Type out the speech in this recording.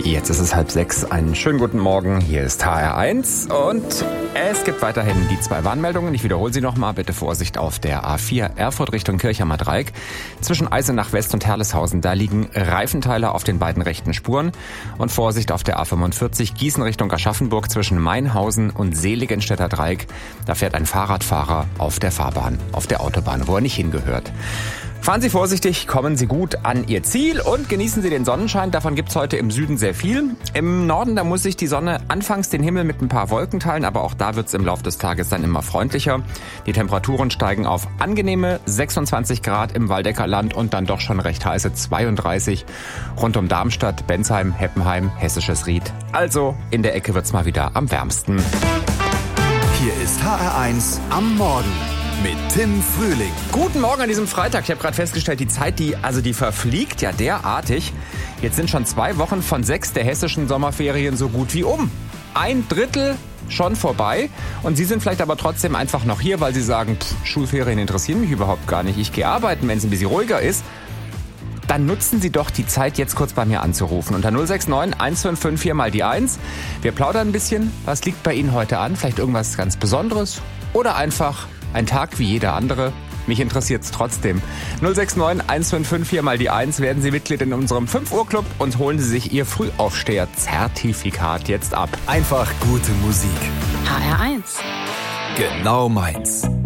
Jetzt ist es 5:30. Einen schönen guten Morgen. Hier ist HR1 und es gibt weiterhin die 2 Warnmeldungen. Ich wiederhole sie nochmal. Bitte Vorsicht auf der A4 Erfurt Richtung Kirchheimer Dreieck. Zwischen Eisenach West und Herleshausen, da liegen Reifenteile auf den beiden rechten Spuren. Und Vorsicht auf der A45 Gießen Richtung Aschaffenburg zwischen Mainhausen und Seligenstädter Dreieck. Da fährt ein Fahrradfahrer auf der Fahrbahn, auf der Autobahn, wo er nicht hingehört. Fahren Sie vorsichtig, kommen Sie gut an Ihr Ziel und genießen Sie den Sonnenschein. Davon gibt's heute im Süden sehr viel. Im Norden, da muss sich die Sonne anfangs den Himmel mit ein paar Wolken teilen, aber auch da wird's im Laufe des Tages dann immer freundlicher. Die Temperaturen steigen auf angenehme 26 Grad im Waldecker Land und dann doch schon recht heiße 32 rund um Darmstadt, Bensheim, Heppenheim, Hessisches Ried. Also in der Ecke wird's mal wieder am wärmsten. Hier ist HR1 am Morgen mit Tim Frühling. Guten Morgen an diesem Freitag. Ich habe gerade festgestellt, die Zeit, die verfliegt ja derartig. Jetzt sind schon 2 Wochen von 6 der hessischen Sommerferien so gut wie um. 1/3 schon vorbei. Und Sie sind vielleicht aber trotzdem einfach noch hier, weil Sie sagen, Schulferien interessieren mich überhaupt gar nicht. Ich gehe arbeiten, wenn es ein bisschen ruhiger ist. Dann nutzen Sie doch die Zeit, jetzt kurz bei mir anzurufen. Unter 069 155 4 mal die 1. Wir plaudern ein bisschen. Was liegt bei Ihnen heute an? Vielleicht irgendwas ganz Besonderes? Oder einfach ein Tag wie jeder andere. Mich interessiert's trotzdem. 069 155 4 mal die 1. Werden Sie Mitglied in unserem 5 Uhr Club und holen Sie sich Ihr Frühaufsteher-Zertifikat jetzt ab. Einfach gute Musik. HR1. Genau meins.